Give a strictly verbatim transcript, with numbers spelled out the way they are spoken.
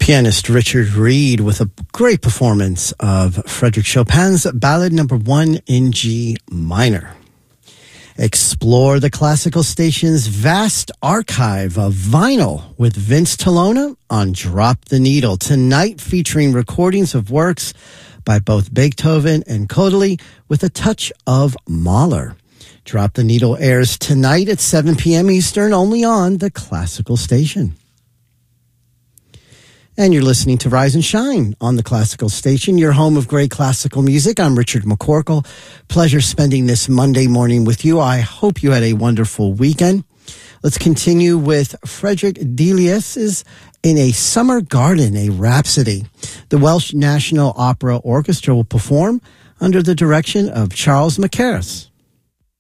Pianist Richard Reed with a great performance of Frédéric Chopin's Ballad Number One in G minor. Explore the Classical Station's vast archive of vinyl with Vince Tolona on Drop the Needle, tonight featuring recordings of works by both Beethoven and Kodaly with a touch of Mahler. Drop the Needle airs tonight at seven p.m. Eastern, only on the Classical Station. And you're listening to Rise and Shine on the Classical Station, your home of great classical music. I'm Richard McCorkle. Pleasure spending this Monday morning with you. I hope you had a wonderful weekend. Let's continue with Frederick Delius' In a Summer Garden, a Rhapsody. The Welsh National Opera Orchestra will perform under the direction of Charles Mackerras.